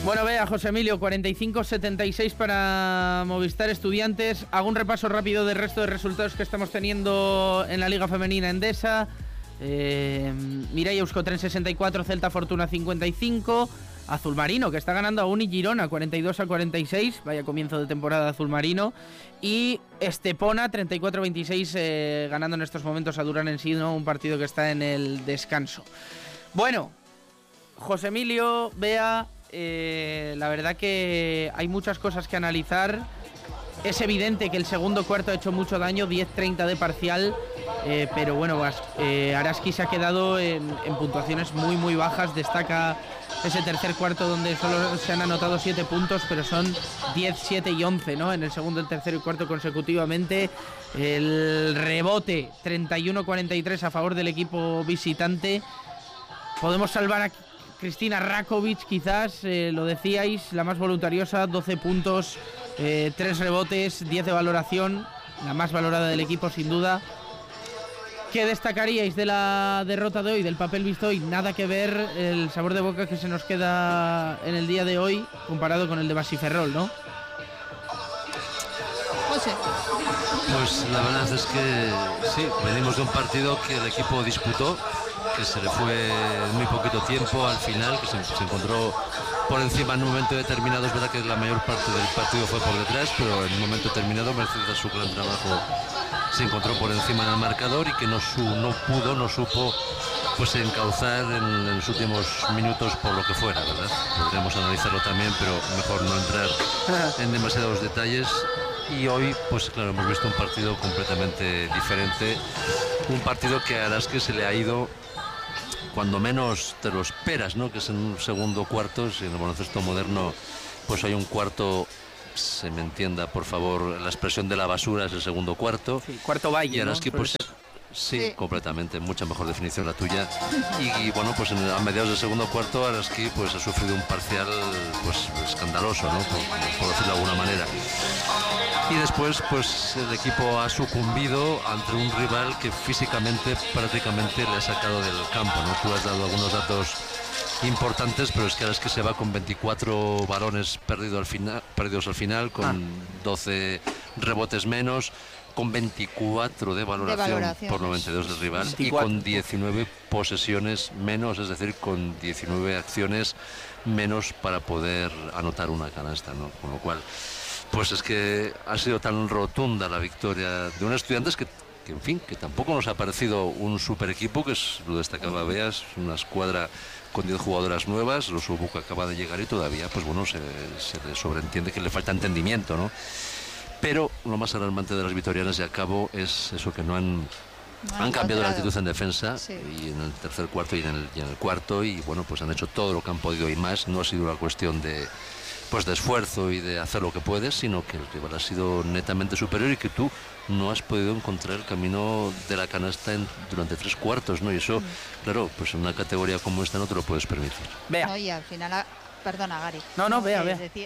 Bueno, vea, José Emilio, 45-76 para Movistar Estudiantes. Hago un repaso rápido del resto de resultados que estamos teniendo en la Liga Femenina Endesa. Mireia Euskotren 64, Celta Fortuna 55, Azulmarino, que está ganando a Uni Girona 42-46, vaya comienzo de temporada de Azulmarino, y Estepona 34-26 ganando en estos momentos a Durán Ensino, un partido que está en el descanso. Bueno, José Emilio, Bea, la verdad que hay muchas cosas que analizar. Es evidente que el segundo cuarto ha hecho mucho daño, 10-30 de parcial, pero bueno, Araski se ha quedado en puntuaciones muy muy bajas. Destaca ese tercer cuarto donde solo se han anotado 7 puntos, pero son 10, 7 y 11, ¿no? En el segundo, el tercero y cuarto consecutivamente. El rebote 31-43 a favor del equipo visitante. Podemos salvar a Cristina Rakovic, quizás, lo decíais, la más voluntariosa, 12 puntos, 3 rebotes, 10 de valoración, la más valorada del equipo sin duda. ¿Qué destacaríais de la derrota de hoy, del papel visto hoy? Nada que ver el sabor de boca que se nos queda en el día de hoy comparado con el de Basiferrol, ¿no? José. Pues la verdad es que sí, venimos de un partido que el equipo disputó, que se le fue muy poquito tiempo al final, que se encontró por encima en un momento determinado. Es verdad que la mayor parte del partido fue por detrás, pero en un momento determinado, merced a su gran trabajo, se encontró por encima del marcador y que no supo pues encauzar en los últimos minutos por lo que fuera, ¿verdad? Podríamos analizarlo también, pero mejor no entrar en demasiados detalles. Y hoy, pues claro, hemos visto un partido completamente diferente, un partido que a Araski se le ha ido cuando menos te lo esperas, ¿no? Que es en un segundo cuarto. Si en el baloncesto moderno pues hay un cuarto, se me entienda por favor la expresión de la basura, es el segundo cuarto. Sí, cuarto valle, y Araski, ¿no? pues sí, completamente, mucha mejor definición la tuya. Y bueno, pues a mediados del segundo cuarto Araski pues ha sufrido un parcial pues escandaloso, ¿no? Por decirlo de alguna manera. Y después pues el equipo ha sucumbido ante un rival que físicamente prácticamente le ha sacado del campo, ¿no? Tú has dado algunos datos importantes, pero es que ahora es que se va con 24 balones perdidos al final, con 12 rebotes menos, con 24 de valoración por 92 del rival 24. Y con 19 posesiones menos, es decir, con 19 acciones menos para poder anotar una canasta, ¿no? Con lo cual, pues es que ha sido tan rotunda la victoria de unos Estudiantes que en fin, que tampoco nos ha parecido un super equipo, que es lo destacaba Beas, una escuadra con 10 jugadoras nuevas, los Ubuca acaba de llegar y todavía, pues bueno, se le sobreentiende que le falta entendimiento, ¿no? Pero lo más alarmante de las vitorianas de acabo es eso, que no han cambiado la actitud en defensa, sí. Y en el tercer cuarto y en el cuarto, y bueno, pues han hecho todo lo que han podido y más. No ha sido una cuestión de esfuerzo y de hacer lo que puedes, sino que el rival ha sido netamente superior y que tú no has podido encontrar el camino de la canasta durante 3 cuartos, ¿no? Y eso, claro, pues en una categoría como esta no te lo puedes permitir. Vea. No, y al final, perdona, Gary. No, vea.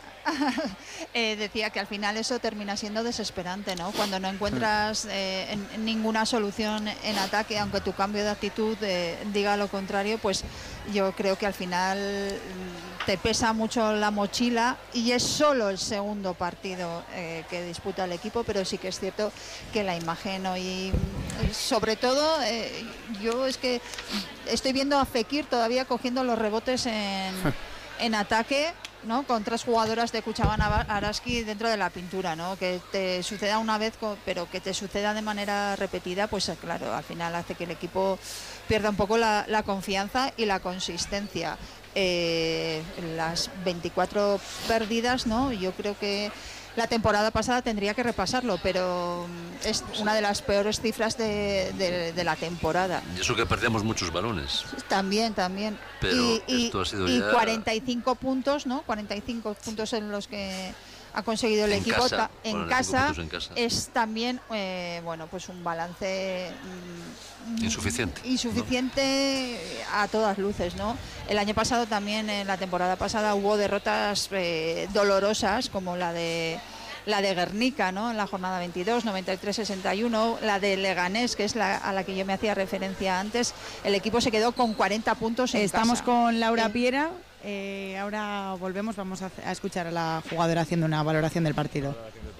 Decía que al final eso termina siendo desesperante, ¿no? Cuando no encuentras ninguna solución en ataque, aunque tu cambio de actitud diga lo contrario, pues yo creo que al final te pesa mucho la mochila, y es solo el segundo partido que disputa el equipo, pero sí que es cierto que la imagen hoy, sobre todo, yo es que estoy viendo a Fekir todavía cogiendo los rebotes en ataque, ¿no? Con 3 jugadoras de Cuchabán Araski dentro de la pintura, ¿no? Que te suceda una vez, pero que te suceda de manera repetida, pues claro, al final hace que el equipo pierda un poco la confianza y la consistencia. Las 24 pérdidas, ¿no? Yo creo que la temporada pasada tendría que repasarlo, pero es una de las peores cifras de la temporada. Y eso que perdíamos muchos balones. También. Pero esto ha sido ya... 45 puntos, ¿no? 45 puntos en los que ha conseguido el equipo en casa. Es también, bueno, pues un balance insuficiente a todas luces, ¿no? El año pasado también, en la temporada pasada, hubo derrotas dolorosas, como la de Guernica, ¿no? En la jornada 22, 93-61, la de Leganés, que es a la que yo me hacía referencia antes. El equipo se quedó con 40 puntos en Estamos casa. Con Laura Piera, Ahora volvemos, vamos a escuchar a la jugadora haciendo una valoración del partido.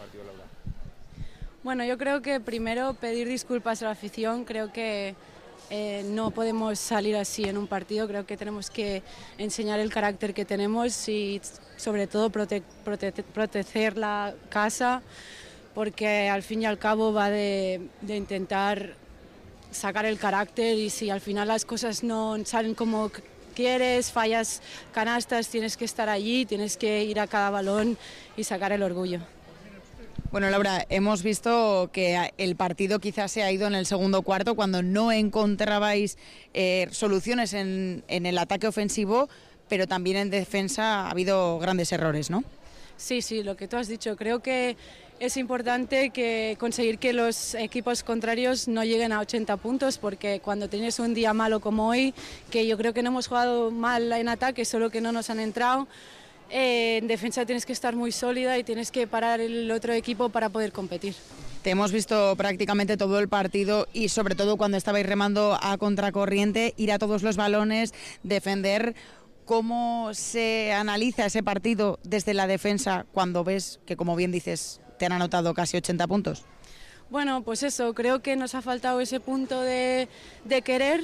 Bueno, yo creo que primero pedir disculpas a la afición, creo que no podemos salir así en un partido, creo que tenemos que enseñar el carácter que tenemos y sobre todo proteger la casa, porque al fin y al cabo va de intentar sacar el carácter, y si al final las cosas no salen como quieres, fallas canastas, tienes que estar allí, tienes que ir a cada balón y sacar el orgullo. Bueno, Laura, hemos visto que el partido quizás se ha ido en el segundo cuarto cuando no encontrabais soluciones en el ataque ofensivo, pero también en defensa ha habido grandes errores, ¿no? Sí, lo que tú has dicho. Creo que es importante conseguir que los equipos contrarios no lleguen a 80 puntos, porque cuando tienes un día malo como hoy, que yo creo que no hemos jugado mal en ataque, solo que no nos han entrado, en defensa tienes que estar muy sólida y tienes que parar el otro equipo para poder competir. Te hemos visto prácticamente todo el partido y sobre todo cuando estabais remando a contracorriente, ir a todos los balones, defender. ¿Cómo se analiza ese partido desde la defensa cuando ves que, como bien dices, te han anotado casi 80 puntos? Bueno, pues eso, creo que nos ha faltado ese punto de querer,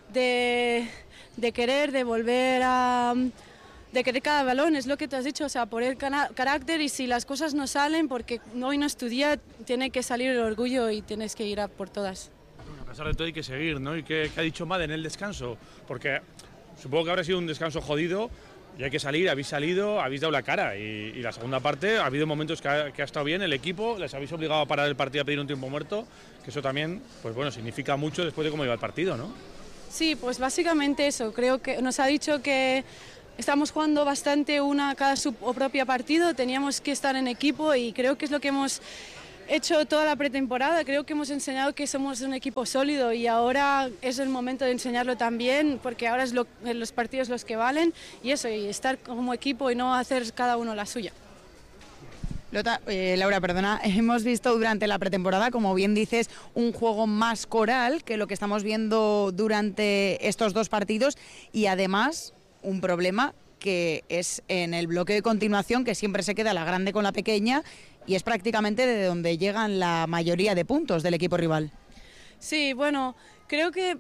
de volver a... de querer cada balón, es lo que tú has dicho, o sea, poner carácter, y si las cosas no salen, porque hoy no es tu día, tiene que salir el orgullo y tienes que ir a por todas. Bueno, a pesar de todo hay que seguir, ¿no? ¿Y qué ha dicho Made en el descanso? Porque supongo que habrá sido un descanso jodido y hay que salir, habéis salido, habéis dado la cara, y la segunda parte ha habido momentos que ha estado bien el equipo, les habéis obligado a parar el partido, a pedir un tiempo muerto, que eso también, pues bueno, significa mucho después de cómo iba el partido, ¿no? Sí, pues básicamente eso, creo que nos ha dicho que estamos jugando bastante cada su propio partido, teníamos que estar en equipo y creo que es lo que hemos hecho toda la pretemporada. Creo que hemos enseñado que somos un equipo sólido y ahora es el momento de enseñarlo también, porque ahora es los partidos los que valen, y eso, y estar como equipo y no hacer cada uno la suya. Laura, perdona, hemos visto durante la pretemporada, como bien dices, un juego más coral que lo que estamos viendo durante estos dos partidos, y además un problema que es en el bloque de continuación, que siempre se queda la grande con la pequeña, y es prácticamente de donde llegan la mayoría de puntos del equipo rival. Sí, bueno, creo que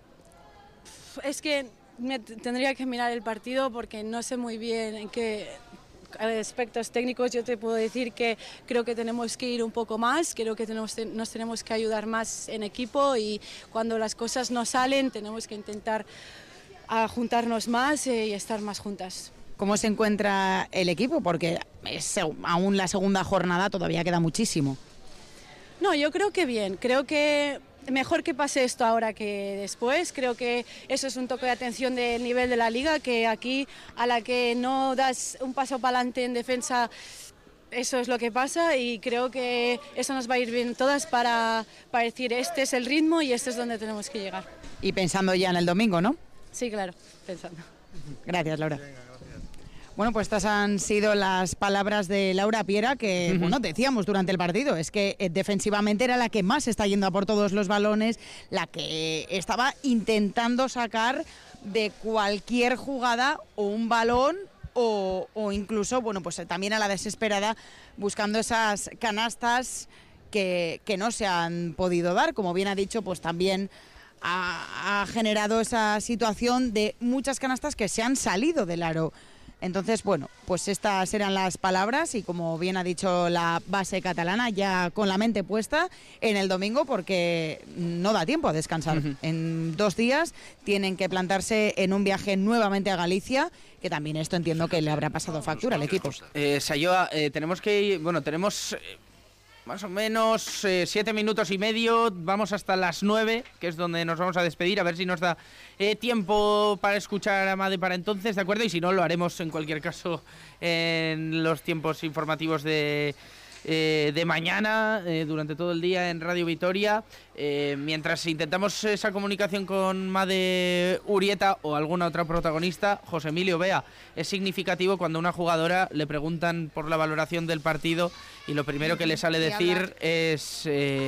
es que tendría que mirar el partido porque no sé muy bien en qué aspectos técnicos. Yo te puedo decir que creo que tenemos que ir un poco más, creo que nos tenemos que ayudar más en equipo, y cuando las cosas no salen tenemos que intentar juntarnos más y estar más juntas. ¿Cómo se encuentra el equipo? Porque aún la segunda jornada todavía queda muchísimo. No, yo creo que bien, creo que mejor que pase esto ahora que después. Creo que eso es un toque de atención del nivel de la liga, que aquí a la que no das un paso para adelante en defensa, eso es lo que pasa, y creo que eso nos va a ir bien todas para decir este es el ritmo y este es donde tenemos que llegar. Y pensando ya en el domingo, ¿no? Sí, claro, pensando. Gracias, Laura. Bueno, pues estas han sido las palabras de Laura Piera, que, bueno, decíamos durante el partido, es que defensivamente era la que más está yendo a por todos los balones, la que estaba intentando sacar de cualquier jugada o un balón o incluso, bueno, pues también a la desesperada buscando esas canastas que no se han podido dar. Como bien ha dicho, pues también ha generado esa situación de muchas canastas que se han salido del aro. Entonces, bueno, pues estas eran las palabras, y como bien ha dicho la base catalana, ya con la mente puesta en el domingo, porque no da tiempo a descansar. En 2 días tienen que plantarse en un viaje nuevamente a Galicia, que también esto entiendo que le habrá pasado factura al equipo. Sayoa, tenemos que ir, bueno, tenemos más o menos 7 minutos y medio, vamos hasta las 9, que es donde nos vamos a despedir, a ver si nos da tiempo para escuchar a Made para entonces, ¿de acuerdo? Y si no, lo haremos en cualquier caso en los tiempos informativos de mañana, durante todo el día en Radio Vitoria, mientras intentamos esa comunicación con Made Urieta o alguna otra protagonista. José Emilio, vea, es significativo cuando a una jugadora le preguntan por la valoración del partido y lo primero que le sale decir es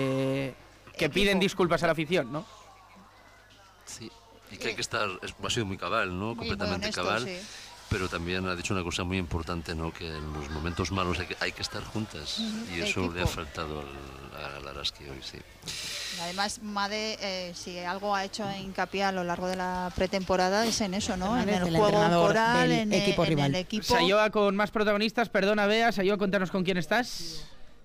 que piden disculpas a la afición, ¿no? Sí, y que hay que estar, ha sido muy cabal, ¿no? Completamente honesto, cabal. sí. pero también ha dicho una cosa muy importante, ¿no? Que en los momentos malos hay que estar juntas, y eso equipo. le ha faltado al Araski hoy, sí. Además, Made, si algo ha hecho hincapié a lo largo de la pretemporada es en eso, ¿no? En el juego coral, en el equipo. Sayoa con más protagonistas, perdona Bea, Sayoa, cuéntanos con quién estás.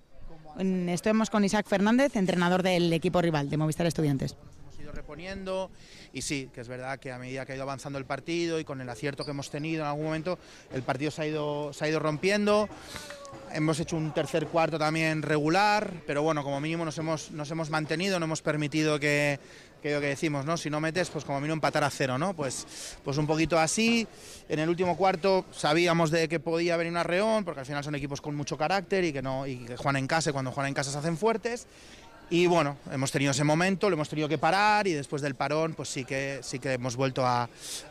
Estamos con Isaac Fernández, entrenador del equipo rival de Movistar Estudiantes. Hemos ido reponiendo y sí, que es verdad que a medida que ha ido avanzando el partido y con el acierto que hemos tenido en algún momento, el partido se ha ido rompiendo. Hemos hecho un tercer cuarto también regular, pero bueno, como mínimo nos hemos mantenido, no hemos permitido que lo que decimos, ¿no? Si no metes, pues como mínimo empatar a 0, ¿no? Pues un poquito así. En el último cuarto sabíamos de que podía venir un arreón, porque al final son equipos con mucho carácter y que juegan en casa, y cuando juegan en casa se hacen fuertes. Y bueno, hemos tenido ese momento, lo hemos tenido que parar, y después del parón pues sí que hemos vuelto a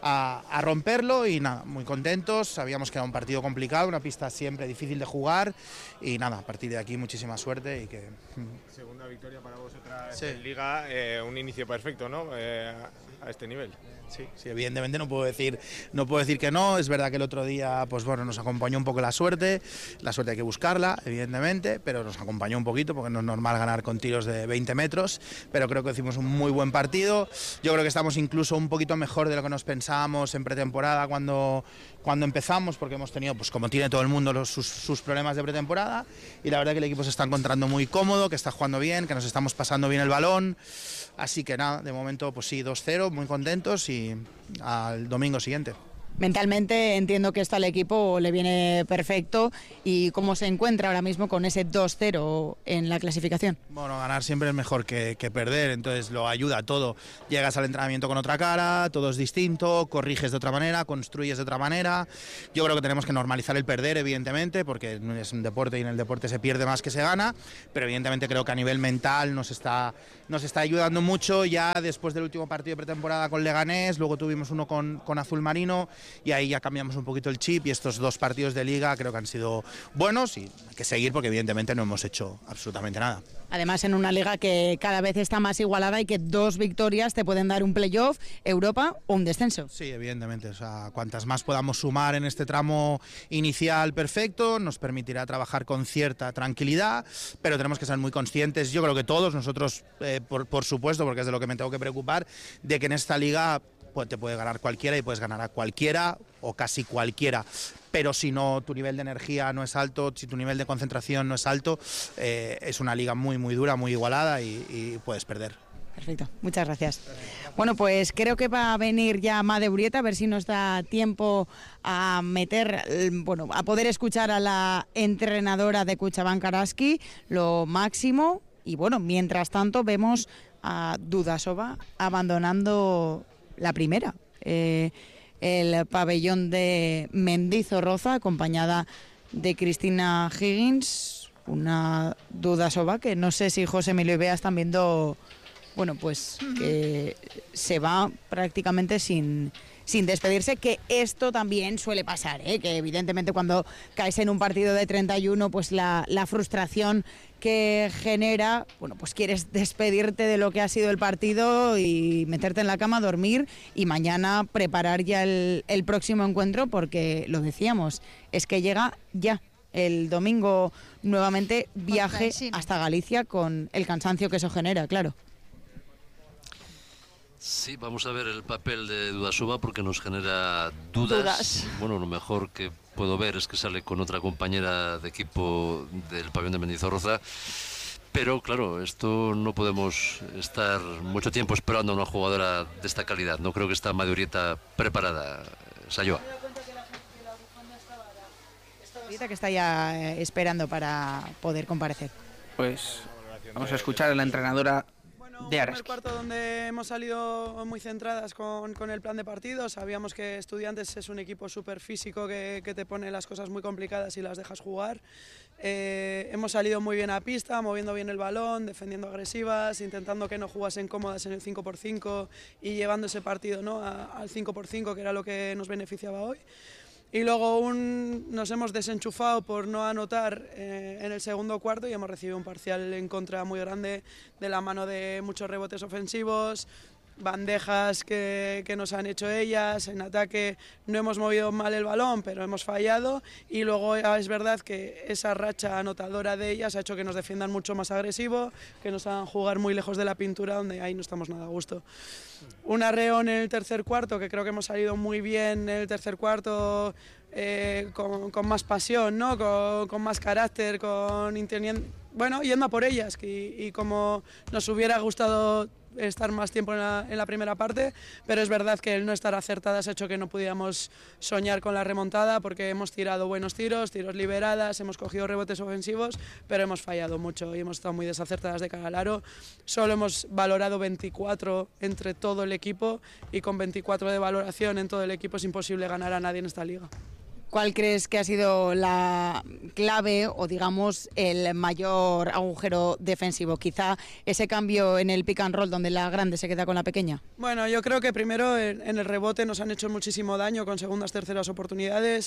romperlo, y nada, muy contentos. Sabíamos que era un partido complicado, una pista siempre difícil de jugar, y nada, a partir de aquí muchísima suerte y que... Segunda victoria para vosotras sí. En Liga, un inicio perfecto, ¿no? A este nivel. Sí, evidentemente no puedo decir que no. Es verdad que el otro día pues bueno, nos acompañó un poco la suerte hay que buscarla, evidentemente, pero nos acompañó un poquito porque no es normal ganar con tiros de 20 metros, pero creo que hicimos un muy buen partido. Yo creo que estamos incluso un poquito mejor de lo que nos pensábamos en pretemporada cuando empezamos, porque hemos tenido, pues como tiene todo el mundo, sus problemas de pretemporada, y la verdad que el equipo se está encontrando muy cómodo, que está jugando bien, que nos estamos pasando bien el balón. Así que nada, de momento pues sí, 2-0, muy contentos, y al domingo siguiente. Mentalmente entiendo que esto al equipo le viene perfecto. ¿Y cómo se encuentra ahora mismo con ese 2-0 en la clasificación? Bueno, ganar siempre es mejor que perder, entonces lo ayuda todo. Llegas al entrenamiento con otra cara, todo es distinto, corriges de otra manera, construyes de otra manera. Yo creo que tenemos que normalizar el perder, evidentemente, porque es un deporte y en el deporte se pierde más que se gana, pero evidentemente creo que a nivel mental nos está ayudando mucho. Ya después del último partido de pretemporada con Leganés, luego tuvimos uno con Azul Marino, y ahí ya cambiamos un poquito el chip, y estos dos partidos de Liga creo que han sido buenos, y hay que seguir porque evidentemente no hemos hecho absolutamente nada. Además, en una liga que cada vez está más igualada y que 2 victorias te pueden dar un playoff, Europa o un descenso. Sí, evidentemente, o sea, cuantas más podamos sumar en este tramo inicial perfecto, nos permitirá trabajar con cierta tranquilidad, pero tenemos que ser muy conscientes, yo creo que todos nosotros, por supuesto, porque es de lo que me tengo que preocupar, de que en esta liga pues te puede ganar cualquiera y puedes ganar a cualquiera o casi cualquiera, pero si no, tu nivel de energía no es alto, si tu nivel de concentración no es alto, es una liga muy muy dura, muy igualada, y puedes perder. Perfecto, muchas gracias. Bueno, pues creo que va a venir ya Made Urieta, a ver si nos da tiempo a a poder escuchar a la entrenadora de Kutxabank Araski, lo máximo. Y bueno, mientras tanto vemos a Dudasova abandonando la primera, el pabellón de Mendizorroza, acompañada de Cristina Higgins, una Dudasova que no sé si José Emilio y Bea están viendo, bueno, pues que se va prácticamente sin despedirse, que esto también suele pasar, que evidentemente cuando caes en un partido de 31, pues la frustración que genera, bueno, pues quieres despedirte de lo que ha sido el partido y meterte en la cama, dormir, y mañana preparar ya el próximo encuentro, porque lo decíamos, es que llega ya el domingo nuevamente viaje hasta Galicia con el cansancio que eso genera, claro. Sí, vamos a ver el papel de Dudasova porque nos genera dudas. Bueno, lo mejor que puedo ver es que sale con otra compañera de equipo del pabellón de Mendizorroza, pero claro, esto no podemos estar mucho tiempo esperando a una jugadora de esta calidad. No creo que está Made Urieta preparada, Sayoa. Urieta que está ya esperando para poder comparecer. Pues vamos a escuchar a la entrenadora de Araski. El cuarto donde hemos salido muy centradas con el plan de partido. Sabíamos que Estudiantes es un equipo súper físico que te pone las cosas muy complicadas y las dejas jugar. Hemos salido muy bien a pista, moviendo bien el balón, defendiendo agresivas, intentando que no jugasen cómodas en el 5x5 y llevando ese partido, ¿no?, al 5x5, que era lo que nos beneficiaba hoy. Y luego nos hemos desenchufado por no anotar en el segundo cuarto y hemos recibido un parcial en contra muy grande de la mano de muchos rebotes ofensivos, bandejas que nos han hecho ellas, en ataque no hemos movido mal el balón, pero hemos fallado, y luego es verdad que esa racha anotadora de ellas ha hecho que nos defiendan mucho más agresivo, que nos hagan jugar muy lejos de la pintura, donde ahí no estamos nada a gusto. Un arreo en el tercer cuarto, que creo que hemos salido muy bien en el tercer cuarto, con más pasión, ¿no? con más carácter, yendo a por ellas, y como nos hubiera gustado estar más tiempo en la primera parte, pero es verdad que el no estar acertadas ha hecho que no pudiéramos soñar con la remontada, porque hemos tirado buenos tiros liberadas, hemos cogido rebotes ofensivos, pero hemos fallado mucho y hemos estado muy desacertadas de cara al aro. Solo hemos valorado 24 entre todo el equipo, y con 24 de valoración en todo el equipo es imposible ganar a nadie en esta liga. ¿Cuál crees que ha sido la clave o, digamos, el mayor agujero defensivo? Quizá ese cambio en el pick and roll, donde la grande se queda con la pequeña. Bueno, yo creo que primero en el rebote nos han hecho muchísimo daño con segundas, terceras oportunidades.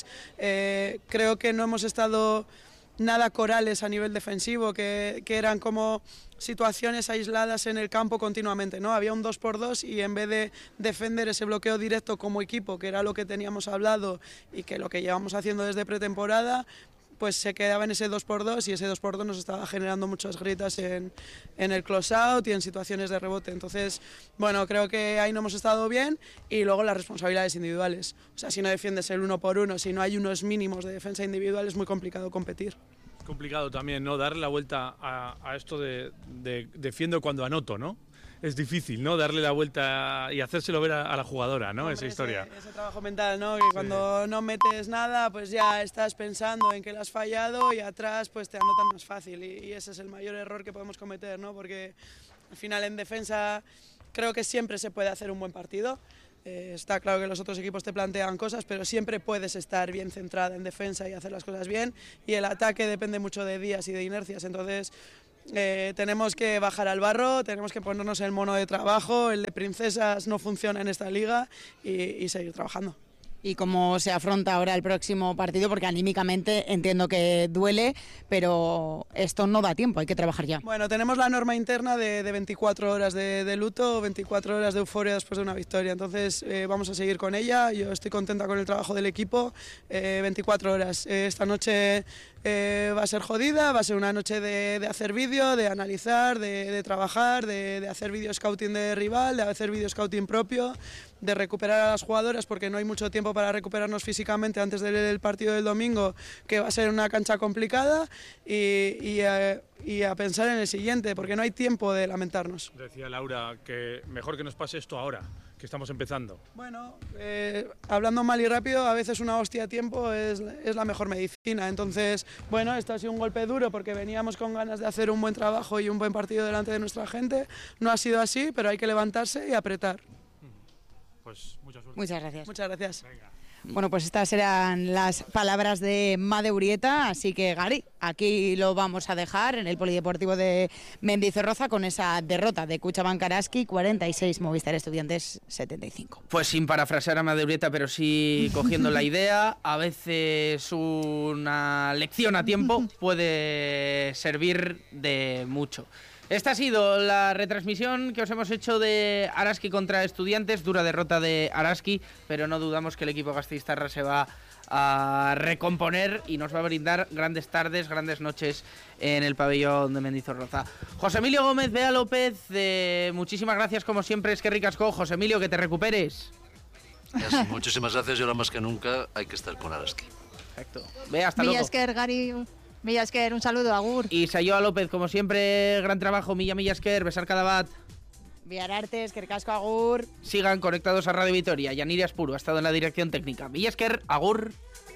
Creo que no hemos estado nada corales a nivel defensivo, que eran como situaciones aisladas en el campo continuamente, ¿no? Había un 2x2 y en vez de defender ese bloqueo directo como equipo, que era lo que teníamos hablado y que lo que llevamos haciendo desde pretemporada, pues se quedaba en ese 2x2, y ese 2x2 nos estaba generando muchas grietas en el close-out y en situaciones de rebote. Entonces, bueno, creo que ahí no hemos estado bien, y luego las responsabilidades individuales. O sea, si no defiendes el 1 por 1, si no hay unos mínimos de defensa individual, es muy complicado competir. Es complicado también, ¿no? Darle la vuelta a esto de defiendo cuando anoto, ¿no? Es difícil, ¿no? Darle la vuelta y hacérselo ver a la jugadora, ¿no? Hombre, esa historia. Ese trabajo mental, ¿no? Que cuando no metes nada, pues ya estás pensando en que lo has fallado, y atrás pues te anotan más fácil, y ese es el mayor error que podemos cometer, ¿no? Porque al final en defensa creo que siempre se puede hacer un buen partido. Está claro que los otros equipos te plantean cosas, pero siempre puedes estar bien centrada en defensa y hacer las cosas bien, y el ataque depende mucho de días y de inercias. Entonces tenemos que bajar al barro, tenemos que ponernos el mono de trabajo, el de princesas no funciona en esta liga, y seguir trabajando. ¿Y cómo se afronta ahora el próximo partido? Porque anímicamente entiendo que duele, pero esto no da tiempo, hay que trabajar ya. Bueno, tenemos la norma interna de 24 horas de luto, 24 horas de euforia después de una victoria. Entonces vamos a seguir con ella. Yo estoy contenta con el trabajo del equipo. 24 horas. Esta noche va a ser jodida, va a ser una noche de hacer vídeo, de analizar, de trabajar, de hacer vídeo scouting de rival, de hacer vídeo scouting propio, de recuperar a las jugadoras, porque no hay mucho tiempo para recuperarnos físicamente antes del partido del domingo, que va a ser una cancha complicada, y a pensar en el siguiente, porque no hay tiempo de lamentarnos. Decía Laura que mejor que nos pase esto ahora, que estamos empezando. Bueno, hablando mal y rápido, a veces una hostia a tiempo es la mejor medicina. Entonces, bueno, esto ha sido un golpe duro, porque veníamos con ganas de hacer un buen trabajo y un buen partido delante de nuestra gente. No ha sido así, pero hay que levantarse y apretar. Pues mucha suerte. Muchas gracias. Muchas gracias. Venga. Bueno, pues estas eran las palabras de Made Urieta, así que Gary, aquí lo vamos a dejar en el Polideportivo de Mendizorroza con esa derrota de Kutxabank Araski, 46, Movistar Estudiantes 75. Pues sin parafrasear a Made Urieta, pero sí cogiendo la idea, a veces una lección a tiempo puede servir de mucho. Esta ha sido la retransmisión que os hemos hecho de Araski contra Estudiantes, dura derrota de Araski, pero no dudamos que el equipo gasteiztarra se va a recomponer y nos va a brindar grandes tardes, grandes noches en el pabellón de Mendizorroza. José Emilio Gómez, Bea López, muchísimas gracias como siempre, es que ricasco. José Emilio, que te recuperes. Muchísimas gracias, y ahora más que nunca hay que estar con Araski. Perfecto. Bea, hasta luego. Millasker, Gary. Millasker, un saludo, agur. Y Sayoa López, como siempre, gran trabajo. Millasker, besar cada bat. Viarartes, Kerkasko, agur. Sigan conectados a Radio Vitoria. Yanira Espuro ha estado en la dirección técnica. Millasker, agur.